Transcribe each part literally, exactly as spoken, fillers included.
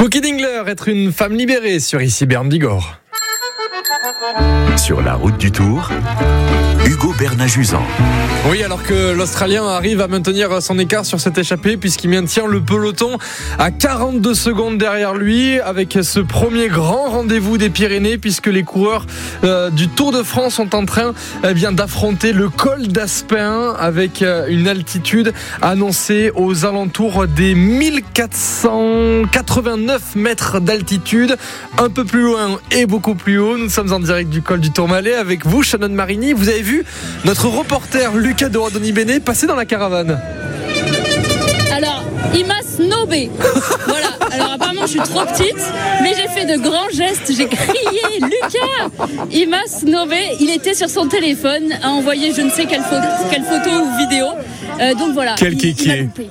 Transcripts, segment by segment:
Cookie Dingler, être une femme libérée sur Ici Berne Bigorre. Sur la route du Tour, Hugo Bernajuzan. Oui, alors que l'Australien arrive à maintenir son écart sur cette échappée puisqu'il maintient le peloton à quarante-deux secondes derrière lui avec ce premier grand rendez-vous des Pyrénées puisque les coureurs euh, du Tour de France sont en train eh bien, d'affronter le col d'Aspin avec euh, une altitude annoncée aux alentours des mille quatre cent quatre-vingt-neuf mètres d'altitude. Un peu plus loin et beaucoup plus haut, nous sommes en direct du col du Tourmalet avec vous, Shannon Marini. Vous avez vu notre reporter Lucas de Rodoni-Béné passer dans la caravane. Alors, il m'a snobé. Voilà. Alors apparemment, je suis trop petite, mais j'ai fait de grands gestes. J'ai crié Lucas. Il m'a snobé. Il était sur son téléphone à envoyer je ne sais quelle photo, quelle photo ou vidéo. Euh, donc voilà. Quel il, kéké. il a loupé.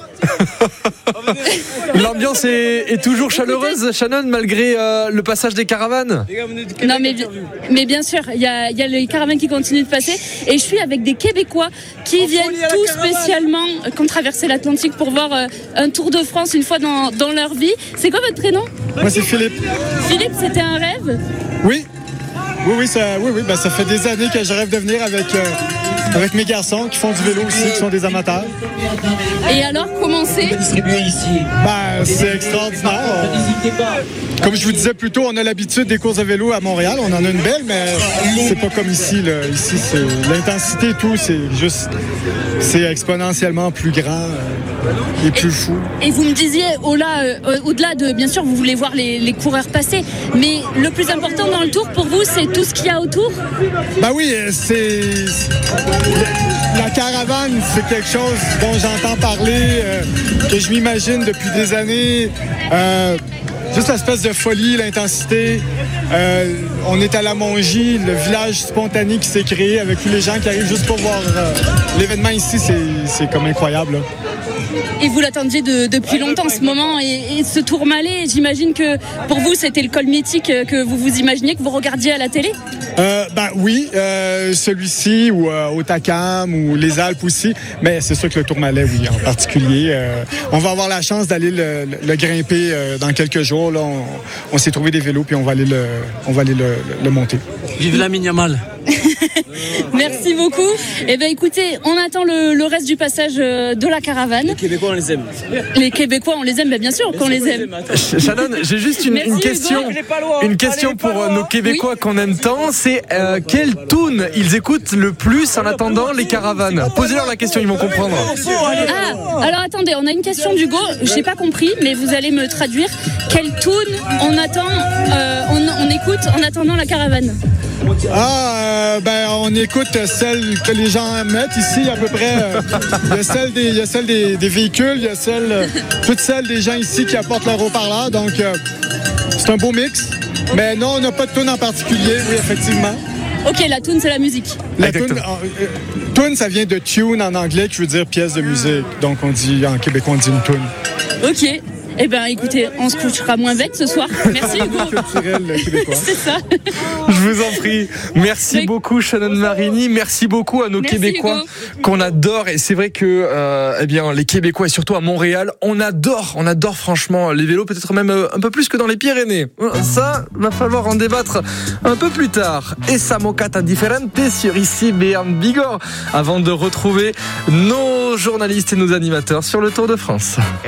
L'ambiance est, est toujours chaleureuse, Shannon, malgré euh, le passage des caravanes. Non mais, mais bien sûr, il y a, y a les caravanes qui continuent de passer et je suis avec des Québécois qui viennent tout spécialement euh, qui ont traversé l'Atlantique pour voir euh, un Tour de France une fois dans, dans leur vie. C'est quoi votre prénom ? Moi c'est Philippe. Philippe, c'était un rêve ? Oui, oui, oui, ça, oui, oui, ben, ça fait des années que je rêve de venir avec, euh, avec mes garçons qui font du vélo aussi, qui sont des amateurs. Et alors, comment c'est ? Ben, c'est extraordinaire. Comme je vous disais plus tôt, on a l'habitude des courses de vélo à Montréal. On en a une belle, mais c'est pas comme ici. Là. Ici, c'est l'intensité et tout, c'est juste, c'est exponentiellement plus grand euh, et plus fou. Et vous me disiez, au-delà, euh, au-delà de, bien sûr, vous voulez voir les, les coureurs passer, mais le plus important dans le Tour, pour vous, c'est tout ce qu'il y a autour ? Ben oui, c'est... La caravane, c'est quelque chose dont j'entends parler, euh, que je m'imagine depuis des années. Euh, juste l'espèce de folie, l'intensité. Euh, on est à la Mongie, le village spontané qui s'est créé avec tous les gens qui arrivent juste pour voir euh, l'événement ici, c'est, c'est comme incroyable. Là. Et vous l'attendiez de, depuis longtemps, ce moment, et, et ce Tourmalet, j'imagine que pour vous, c'était le col mythique que vous vous imaginiez, que vous regardiez à la télé ? Euh, ben oui, euh, celui-ci, ou euh, Hautacam, ou les Alpes aussi, mais c'est sûr que le Tourmalet, oui, en particulier. Euh, on va avoir la chance d'aller le, le, le grimper euh, dans quelques jours. Là, on, on s'est trouvé des vélos, puis on va aller le, on va aller le, le, le monter. Vive la Miniamal. Merci beaucoup. Eh bien, écoutez, on attend le, le reste du passage de la caravane. Les Québécois, on les aime. Les Québécois, on les aime, ben bien sûr qu'on les aime. Shannon, j'ai juste une, Merci, une question, une question pour nos Québécois oui. qu'on aime tant. C'est euh, quelle tune ils écoutent le plus en attendant les caravanes ? Posez-leur la question, ils vont comprendre. Ah, alors attendez, on a une question d'Hugo. J'ai pas compris, mais vous allez me traduire. Quelle tune on attend, euh, on, on écoute en attendant la caravane ? Ah, euh, ben on écoute celle que les gens mettent ici à peu près. Euh, il y a celle des, il y a celle des, des véhicules, il y a celle, euh, toutes celles des gens ici qui apportent leur haut-parleur. Donc euh, c'est un beau mix. Mais non, on n'a pas de tune en particulier, oui effectivement. Ok, la tune c'est la musique. La tune, euh, tune, ça vient de tune en anglais qui veut dire pièce de musique. Donc on dit en québécois on dit une tune. Ok. Eh bien, écoutez, on se couchera moins bête ce soir. Merci, Hugo. C'est ça. Je vous en prie. Merci Mais... beaucoup, Shannon Marini. Merci beaucoup à nos Merci, Québécois Hugo. Qu'on adore. Et c'est vrai que, euh, eh bien, les Québécois et surtout à Montréal, on adore, on adore franchement les vélos, peut-être même un peu plus que dans les Pyrénées. Ça, va falloir en débattre un peu plus tard. Et ça mocata différente sur Ici Berne Bigorre avant de retrouver nos journalistes et nos animateurs sur le Tour de France.